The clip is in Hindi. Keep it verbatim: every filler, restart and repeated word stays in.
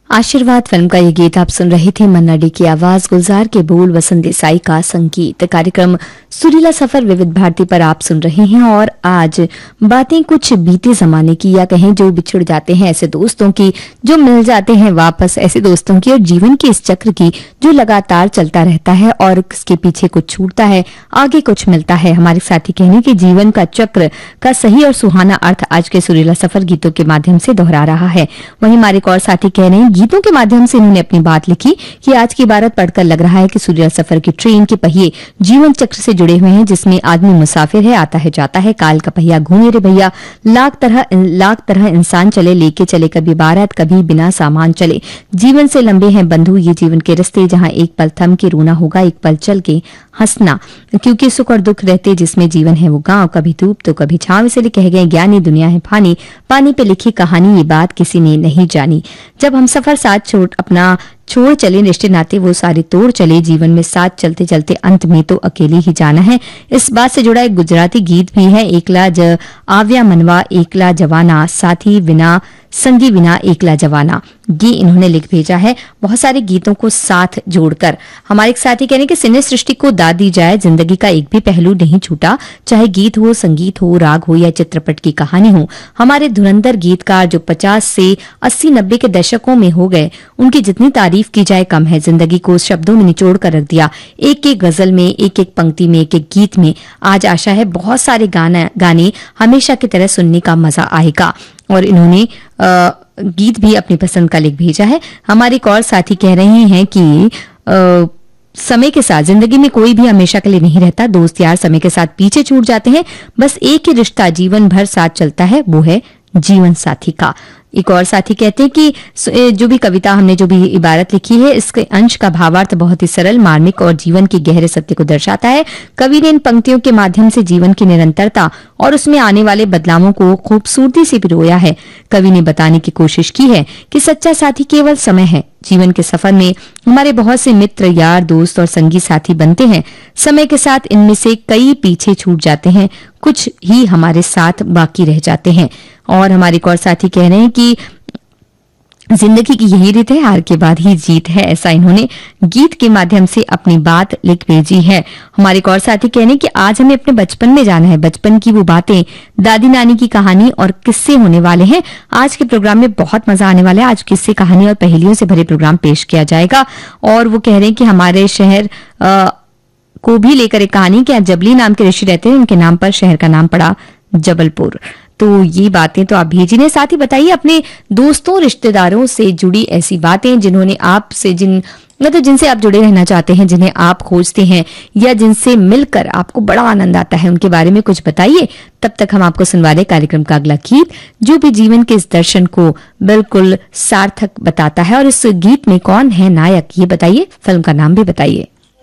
आशीर्वाद फिल्म का ये गीत आप सुन रहे थे। मन्ना डे की आवाज, गुलजार के बोल, वसंत देसाई का संगीत। कार्यक्रम सुरीला सफर विविध भारती पर आप सुन रहे हैं और आज बातें कुछ बीते जमाने की, या कहें जो बिछुड़ जाते हैं ऐसे दोस्तों की, जो मिल जाते हैं वापस ऐसे दोस्तों की, और जीवन के इस चक्र की जो लगातार चलता रहता है और इसके पीछे कुछ छूटता है, आगे कुछ मिलता है। हमारे साथी कहने के जीवन का चक्र का सही और सुहाना अर्थ आज के सुरीला सफर गीतों के माध्यम से दोहरा रहा है। वहीं हमारे एक और साथी कह रहे हैं गीतों के माध्यम से इन्होंने अपनी बात लिखी कि आज की इबारत पढ़कर लग रहा है कि सुरीला सफर की ट्रेन के पहिए जीवन चक्र से जुड़े हुए हैं, जिसमें आदमी मुसाफिर है, आता है जाता है, काल का पहिया घूमे रे भैया, लाख तरह लाख तरह इंसान चले, लेके चले कभी बारात कभी बिना सामान चले, जीवन से लंबे हैं बंधु ये जीवन के रस्ते, जहां एक पल थम के रोना होगा, एक पल चल के हंसना, क्योंकि सुख और दुख रहते जिसमें जीवन है वो गांव, कभी धूप तो कभी छांव, इसलिए कह गए ज्ञानी दुनिया है फानी, पानी पे लिखी कहानी ये बात किसी ने नहीं जानी, जब हम सफर साथ छोड़ अपना छोड़ चले, रिश्ते नाते वो सारे तोड़ चले, जीवन में साथ चलते चलते अंत में तो अकेले ही जाना है। इस बात से जुड़ा एक गुजराती गीत भी है, एकला ज आव्या मनवा एकला जवाना, साथी बिना संगी बिना एकला जवाना, ये इन्होंने लिख भेजा है। बहुत सारे गीतों को साथ जोड़कर हमारे एक साथी कहने के सिने सृष्टि को दाद दी जाए, जिंदगी का एक भी पहलू नहीं छूटा, चाहे गीत हो, संगीत हो, राग हो या चित्रपट की कहानी हो। हमारे धुरंधर गीतकार जो पचास से अस्सी नब्बे के दशकों में हो गए, उनकी जितनी तारीफ की जाए कम है। जिंदगी को शब्दों में निचोड़ कर रख दिया, एक एक गजल में, एक एक पंक्ति में, एक एक गीत में। आज आशा है बहुत सारे गाना गाने हमेशा की तरह सुनने का मजा आएगा। और इन्होंने आ, गीत भी अपनी पसंद का लिख भेजा है। हमारे एक और साथी कह रहे हैं कि आ, समय के साथ जिंदगी में कोई भी हमेशा के लिए नहीं रहता, दोस्त यार समय के साथ पीछे छूट जाते हैं, बस एक ही रिश्ता जीवन भर साथ चलता है, वो है जीवन साथी का। एक और साथी कहते हैं कि जो भी कविता हमने जो भी इबारत लिखी है, इसके अंश का भावार्थ बहुत ही सरल, मार्मिक और जीवन के गहरे सत्य को दर्शाता है। कवि ने इन पंक्तियों के माध्यम से जीवन की निरंतरता और उसमें आने वाले बदलावों को खूबसूरती से पिरोया है। कवि ने बताने की कोशिश की है कि सच्चा साथी केवल समय है। जीवन के सफर में हमारे बहुत से मित्र, यार, दोस्त और संगी साथी बनते हैं। समय के साथ इनमें से कई पीछे छूट जाते हैं, कुछ ही हमारे साथ बाकी रह जाते हैं। और हमारे एक और साथी कह रहे हैं कि जिंदगी की यही रीत है, हार के बाद ही जीत है, ऐसा इन्होंने गीत के माध्यम से अपनी बात लिख भेजी है। हमारे एक और साथी कहने कि आज हमें अपने बचपन में जाना है, बचपन की वो बातें, दादी नानी की कहानी और किस्से होने वाले हैं। आज के प्रोग्राम में बहुत मजा आने वाला है। आज किस्से, कहानी और पहेलियों से भरे प्रोग्राम पेश किया जाएगा। और वो कह रहे हैं कि हमारे शहर आ, को भी लेकर एक कहानी, क्या जबली नाम के ऋषि रहते हैं, उनके नाम पर शहर का नाम पड़ा जबलपुर। तो ये बातें तो आप भेजिए। साथ ही बताइए अपने दोस्तों, रिश्तेदारों से जुड़ी ऐसी बातें जिन्होंने आपसे जिन मतलब जिनसे आप जुड़े रहना चाहते हैं, जिन्हें आप खोजते हैं या जिनसे मिलकर आपको बड़ा आनंद आता है, उनके बारे में कुछ बताइए। तब तक हम आपको सुनवा रहे कार्यक्रम का अगला गीत, जो भी जीवन के इस दर्शन को बिल्कुल सार्थक बताता है। और इस गीत में कौन है नायक, ये बताइए, फिल्म का नाम भी बताइए।